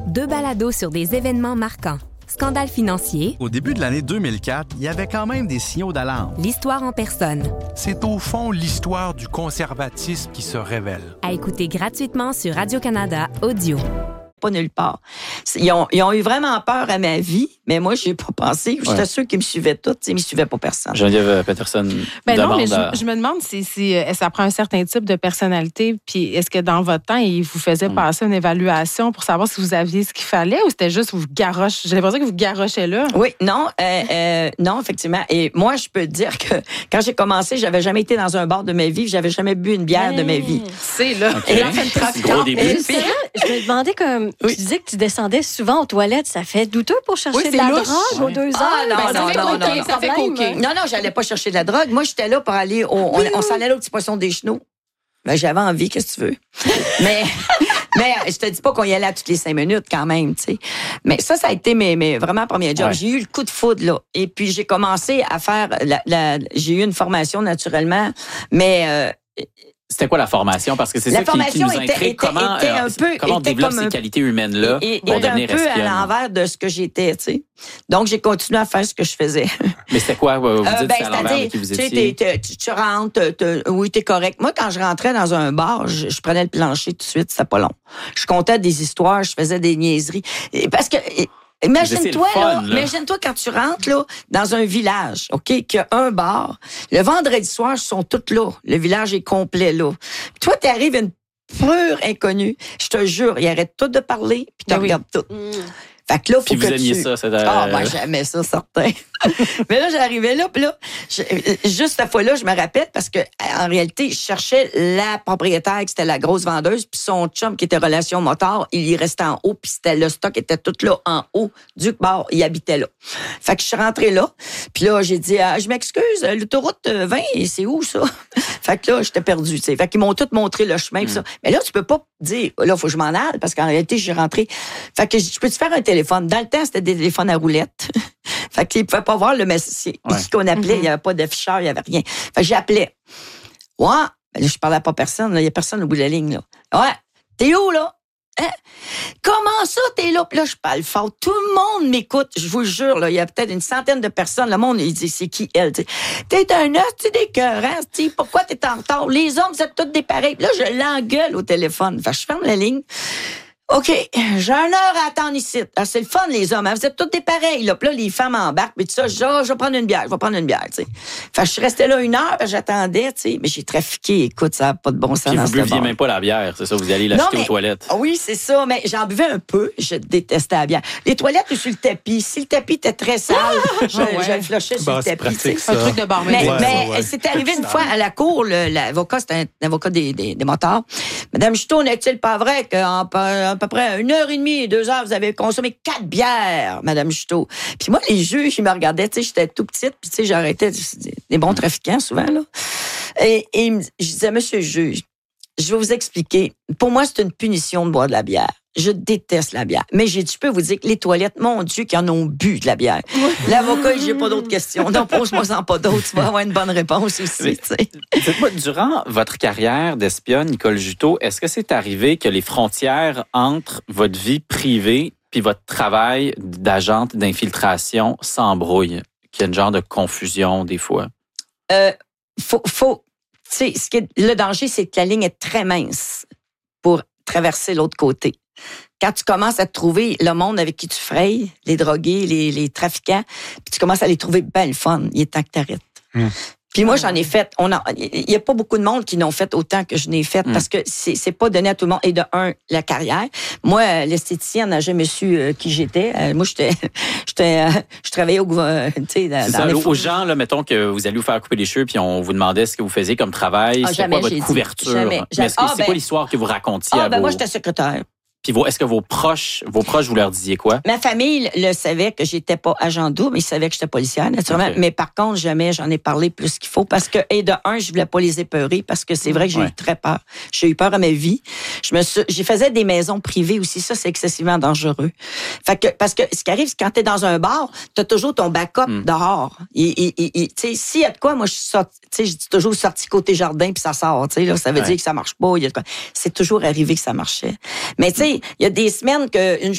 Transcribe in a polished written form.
2 balados sur des événements marquants. Scandale financier. Au début de l'année 2004, il y avait quand même des signaux d'alarme. L'histoire en personne. C'est au fond l'histoire du conservatisme qui se révèle. À écouter gratuitement sur Radio-Canada Audio. Pas nulle part. Ils ont eu vraiment peur à ma vie, mais moi, j'ai pas pensé. J'étais sûre qu'ils me suivaient tous, ils me suivaient pas personne. Geneviève Peterson non, mais je me demande si ça prend un certain type de personnalité, puis est-ce que dans votre temps, ils vous faisaient passer une évaluation pour savoir si vous aviez ce qu'il fallait ou c'était juste vous garochez? J'ai l'impression que vous garochez là. Oui, non, effectivement. Et moi, je peux te dire que quand j'ai commencé, j'avais jamais été dans un bar de ma vie, j'avais jamais bu une bière de ma vie. C'est là. Et gros début. Je me demandais comme tu disais que tu descendais souvent aux toilettes, ça fait douteux pour chercher de la drogue aux 2 heures. Ça fait coquer. Non, j'allais pas chercher de la drogue. Moi, j'étais là pour aller on s'en allait au petit poisson des Chenaux. Ben, j'avais envie, qu'est-ce que tu veux. mais je te dis pas qu'on y allait à toutes les 5 minutes quand même, tu sais. Mais ça a été mes vraiment premiers jobs. Ouais. J'ai eu le coup de foudre, là. Et puis, j'ai commencé à faire j'ai eu une formation naturellement, mais c'était quoi la formation? Parce que c'est ça qui nous intrigue. Comment on développe ces qualités humaines-là pour devenir espionne? Un peu à l'envers de ce que j'étais, tu sais. Donc, j'ai continué à faire ce que je faisais. Mais c'était quoi? Vous dites à l'envers de qui vous étiez? Tu rentres, oui, t'es correct. Moi, quand je rentrais dans un bar, je prenais le plancher tout de suite, c'était pas long. Je comptais des histoires, je faisais des niaiseries. Parce que... Imagine-toi quand tu rentres là dans un village, OK, qu'il y a un bar. Le vendredi soir, ils sont tous là. Le village est complet là. Puis toi, t'arrives une pure inconnue. Je te jure, ils arrêtent tout de parler, puis tu regardes tout. Fait que là, faut que vous aimiez ça, c'est j'aimais ça, certain. Mais là, j'arrivais là, puis là, juste cette fois-là, je me rappelle, parce que en réalité, je cherchais la propriétaire, qui était la grosse vendeuse, puis son chum, qui était relation moteur, il y restait en haut, puis le stock était tout là, en haut du bar, il habitait là. Fait que je suis rentrée là, puis là, j'ai dit, je m'excuse, l'autoroute 20, c'est où, ça? Fait que là, j'étais perdue, tu sais. Fait qu'ils m'ont tout montré le chemin, pis ça. Mais là, tu peux pas dire, là, faut que je m'en aille, parce qu'en réalité, j'ai rentré. Fait que je peux te faire un téléphone. Dans le temps, c'était des téléphones à roulettes. Fait qu'ils pouvaient pas voir le message qu'on appelait. Il y avait pas d'afficheur, il y avait rien. Fait que j'appelais. Ouais. Ben là, je parlais pas à personne, là. Il y a personne au bout de la ligne, là. Ouais. T'es où, là? Hein? Comment ça, t'es là? Puis là, je parle fort. Tout le monde m'écoute. Je vous jure, là, il y a peut-être une centaine de personnes. Le monde, il dit, c'est qui elle? T'sais. T'es un os, tu d'écœurant. Pourquoi t'es en retard? Les hommes, vous êtes tous des pareils. Puis là, je l'engueule au téléphone. Fait que je ferme la ligne. OK, j'ai 1 heure à attendre ici. Ah, c'est le fun, les hommes. Hein? Vous êtes tous des pareils, là. Puis là, les femmes embarquent, puis tout ça. Je dis, je vais prendre une bière, tu sais. Fait que je suis restée là 1 heure, j'attendais, tu sais. Mais j'ai trafiqué. Écoute, ça n'a pas de bon sens. Puis vous buviez même pas la bière, c'est ça? Vous alliez l'acheter aux toilettes. Oui, c'est ça. Mais j'en buvais un peu. Je détestais la bière. Les toilettes ou sur le tapis. Si le tapis était très sale, je le flushais sur le tapis. C'est un truc de barman. Mais c'est arrivé une fois à la cour, l'avocat, c'était un avocat des motards. Madame Juteau, n'est-il pas vrai qu'en à peu près 1h30, 2 heures, vous avez consommé 4 bières, Madame Juteau? Puis moi, les juges, ils me regardaient, tu sais, j'étais tout petite, puis tu sais, j'arrêtais des bons trafiquants, souvent, là. Et je disais, monsieur le juge, je vais vous expliquer. Pour moi, c'est une punition de boire de la bière. Je déteste la bière. Mais je peux vous dire que les toilettes, mon Dieu, qui en ont bu de la bière. L'avocat, j'ai pas d'autres questions. Non, pose-moi pas d'autres. Tu vas avoir une bonne réponse aussi. Dites-moi, durant votre carrière d'espionne, Nicole Juteau, est-ce que c'est arrivé que les frontières entre votre vie privée puis votre travail d'agente d'infiltration s'embrouillent? Qu'il y a une genre de confusion des fois? Tu sais, le danger, c'est que la ligne est très mince pour traverser l'autre côté. Quand tu commences à trouver le monde avec qui tu frayes, les drogués, les trafiquants, puis tu commences à les trouver bien le fun, il est temps que t'arrêtes. Puis moi, j'en ai fait. Il y a pas beaucoup de monde qui n'ont fait autant que je n'ai fait parce que c'est pas donné à tout le monde. Et de un, la carrière. Moi, l'esthéticienne n'a jamais su qui j'étais. Moi, je travaillais au aux gens, là, mettons que vous allez vous faire couper les cheveux puis on vous demandait ce que vous faisiez comme travail, c'est quoi votre couverture. Jamais. Mais c'est quoi l'histoire que vous racontiez à vos... moi, j'étais secrétaire. Puis est-ce que vos proches, vous leur disiez quoi? Ma famille le savait que j'étais pas agent double, ils savaient que j'étais policière, naturellement. Okay. Mais par contre, jamais j'en ai parlé plus qu'il faut parce que, de un, je voulais pas les épeurer parce que c'est vrai que j'ai eu très peur. J'ai eu peur à ma vie. J'ai faisais des maisons privées aussi. Ça, c'est excessivement dangereux. Fait que, parce que ce qui arrive, c'est quand t'es dans un bar, t'as toujours ton backup dehors. Tu sais, s'il y a de quoi, moi, je suis sorti, tu sais, je dis toujours sorti côté jardin puis ça sort, tu sais, là, ça veut dire que ça marche pas. Il y a de quoi. C'est toujours arrivé que ça marchait. Mais tu sais, il y a des semaines